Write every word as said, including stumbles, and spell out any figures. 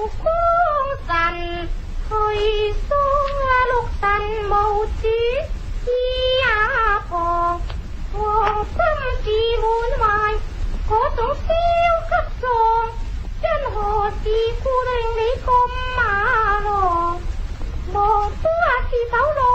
cuốn sành thời xuân lúc xanh màu chí à còn còn tâm chỉ muốn mai có sống siêu khắp sông trên hồ chỉ khu đình lý công mà rồi một tua thì sáu lô